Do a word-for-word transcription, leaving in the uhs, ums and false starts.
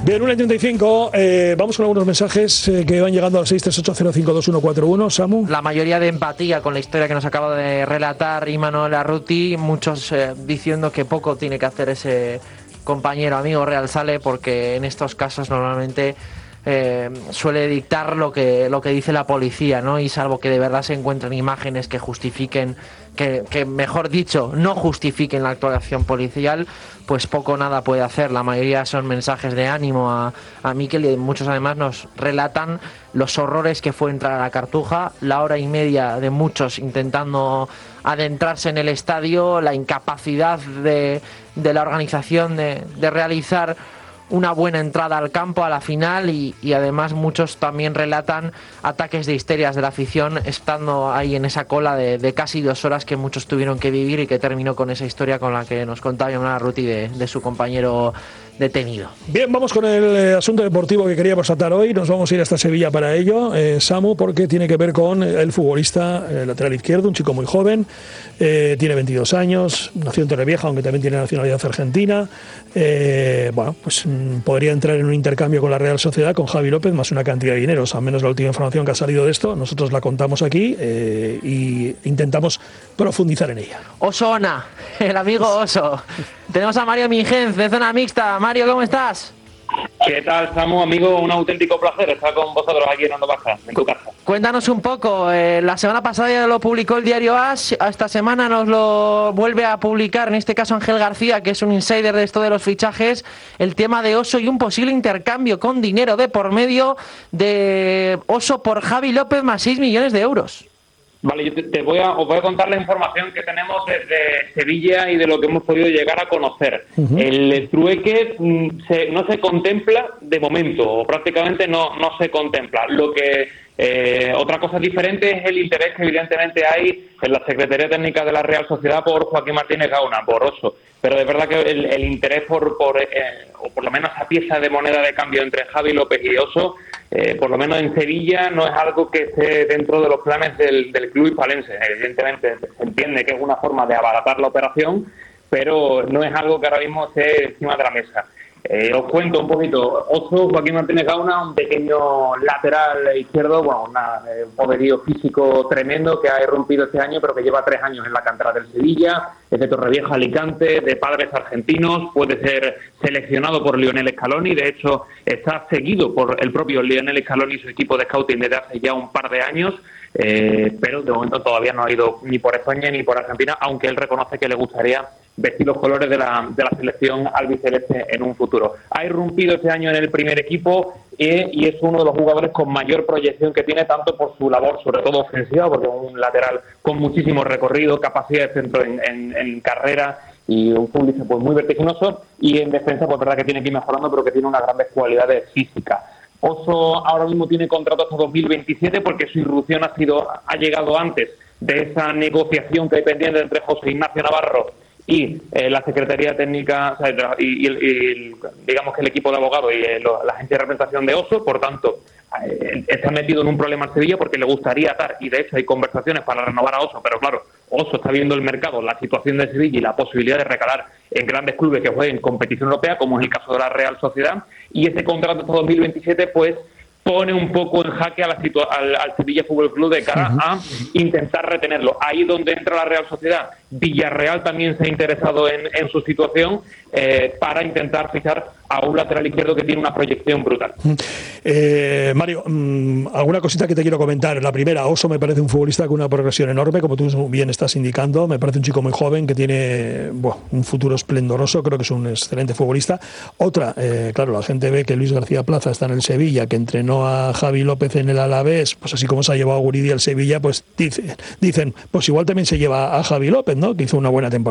Bien, una y treinta y cinco, eh, vamos con algunos mensajes eh, que van llegando al seis tres ocho cero cinco dos uno cuatro uno. Samu. La mayoría de empatía con la historia que nos acaba de relatar Imanol Arruti, muchos eh, diciendo que poco tiene que hacer ese compañero, amigo Real Sale, porque en estos casos normalmente eh, suele dictar lo que, lo que dice la policía, ¿no? Y salvo que de verdad se encuentren imágenes que justifiquen, que, que mejor dicho, no justifiquen la actuación policial, pues poco o nada puede hacer. La mayoría son mensajes de ánimo a, a Mikel, y muchos además nos relatan los horrores que fue entrar a la Cartuja, la hora y media de muchos intentando adentrarse en el estadio, la incapacidad de, de la organización de, de realizar una buena entrada al campo, a la final, y, y además muchos también relatan ataques de histerias de la afición estando ahí en esa cola de, de casi dos horas que muchos tuvieron que vivir y que terminó con esa historia con la que nos contaba Imanol Arruti de, de su compañero detenido. Bien, vamos con el eh, asunto deportivo que queríamos tratar hoy. Nos vamos a ir hasta Sevilla para ello, eh, Samu, porque tiene que ver con el futbolista el lateral izquierdo, un chico muy joven, eh, tiene veintidós años, nació en Torrevieja, aunque también tiene nacionalidad argentina. Eh, bueno, pues mm, podría entrar en un intercambio con la Real Sociedad, con Javi López, más una cantidad de dinero. Al menos la última información que ha salido de esto, nosotros la contamos aquí eh, y intentamos profundizar en ella. Osona, el amigo Oso. Tenemos a Mario Mingenz, de Zona Mixta. Mario, ¿cómo estás? ¿Qué tal, Samu, amigo? Un auténtico placer estar con vosotros aquí en Onda Baja, en tu casa. Cuéntanos un poco, eh, la semana pasada ya lo publicó el diario As, esta semana nos lo vuelve a publicar, en este caso Ángel García, que es un insider de esto de los fichajes, el tema de Oso y un posible intercambio con dinero de por medio de Oso por Javi López más seis millones de euros. Vale, yo te, te voy a, os voy a contar la información que tenemos desde Sevilla y de lo que hemos podido llegar a conocer. Uh-huh. El trueque mm, se, no se contempla de momento, o prácticamente no, no se contempla. Lo que eh, otra cosa diferente es el interés que evidentemente hay en la Secretaría Técnica de la Real Sociedad por Joaquín Martínez Gauna, por Oso. Pero de verdad que el, el interés por, por eh, o por lo menos esa pieza de moneda de cambio entre Javi López y Oso, eh, por lo menos en Sevilla, no es algo que esté dentro de los planes del, del club hispalense. Evidentemente se entiende que es una forma de abaratar la operación, pero no es algo que ahora mismo esté encima de la mesa. Eh, os cuento un poquito. Oso, Joaquín Martínez Gauna, un pequeño lateral izquierdo, bueno, una, eh, un poderío físico tremendo que ha irrumpido este año, pero que lleva tres años en la cantera del Sevilla, es de Torrevieja, Alicante, de padres argentinos, puede ser seleccionado por Lionel Scaloni, de hecho está seguido por el propio Lionel Scaloni y su equipo de scouting desde hace ya un par de años, eh, pero de momento todavía no ha ido ni por España ni por Argentina, aunque él reconoce que le gustaría vestir los colores de la, de la selección albiceleste en un futuro. Ha irrumpido este año en el primer equipo eh, y es uno de los jugadores con mayor proyección que tiene, tanto por su labor, sobre todo ofensiva, porque es un lateral con muchísimo recorrido, capacidad de centro en, en, en carrera y un futbolista pues muy vertiginoso, y en defensa pues verdad que tiene que ir mejorando, pero que tiene unas grandes cualidades físicas. Oso ahora mismo tiene contrato hasta dos mil veintisiete porque su irrupción ha sido ha llegado antes de esa negociación que hay pendiente entre José Ignacio Navarro y eh, la Secretaría Técnica, o sea, y, y, y digamos que el equipo de abogados y eh, lo, la agencia de representación de Oso. Por tanto, eh, está metido en un problema en Sevilla porque le gustaría atar, y de hecho hay conversaciones para renovar a Oso, pero claro, Oso está viendo el mercado, la situación de Sevilla y la posibilidad de recalar en grandes clubes que jueguen en competición europea, como es el caso de la Real Sociedad, y ese contrato hasta dos mil veintisiete pues pone un poco en jaque a la situa- al, al Sevilla Fútbol Club de cara uh-huh. a intentar retenerlo. Ahí donde entra la Real Sociedad. Villarreal también se ha interesado en, en su situación eh, para intentar fichar a un lateral izquierdo que tiene una proyección brutal. Eh, Mario, mmm, alguna cosita que te quiero comentar. La primera, Oso me parece un futbolista con una progresión enorme, como tú bien estás indicando. Me parece un chico muy joven que tiene bueno, un futuro esplendoroso. Creo que es un excelente futbolista. Otra, eh, claro, la gente ve que Luis García Plaza está en el Sevilla, que entrenó a Javi López en el Alavés, pues así como se ha llevado a Guridi al Sevilla, pues dice, dicen, pues igual también se lleva a Javi López, ¿no? Que hizo una buena temporada.